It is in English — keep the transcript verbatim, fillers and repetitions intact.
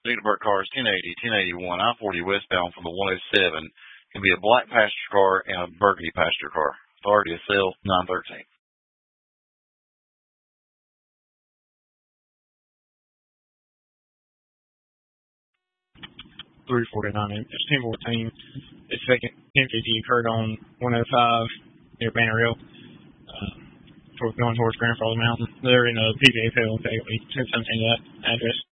Dieterberg cars, ten eighty, ten eighty-one, I forty westbound from the one oh seven. Can be a black passenger car and a burgundy passenger car. Authority to sell nine thirteen. three forty-nine, it's ten fourteen. The second ten fifty occurred on one oh five near Banner Hill, uh, towards, going towards Grandfather Mountain. They're in a P V A F L, ten seventeen that address.